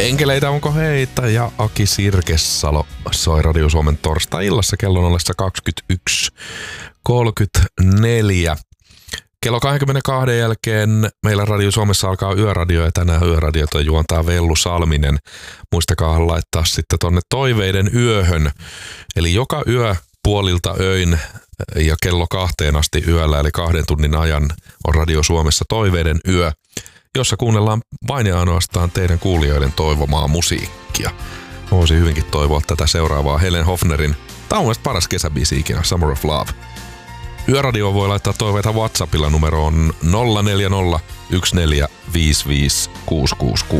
Enkeleitä onko heitä ja Aki Sirkessalo soi Radio Suomen torstai-illassa kello on 21.34. Kello 22 jälkeen meillä Radio Suomessa alkaa Yöradio ja tänään Yöradiota juontaa Vellu Salminen. Muistakaa laittaa sitten tonne toiveiden yöhön. Eli joka yö puolilta öin ja kello 2 asti yöllä eli 2 tunnin ajan on Radio Suomessa toiveiden yö, jossa kuunnellaan vain ja ainoastaan teidän kuulijoiden toivomaa musiikkia. Voisin hyvinkin toivoa tätä seuraavaa Helen Hofnerin, tämä on mielestäni paras kesäbiisi ikinä, Summer of Love. Yöradio voi laittaa toiveita WhatsAppilla, numero on 040 1455 666.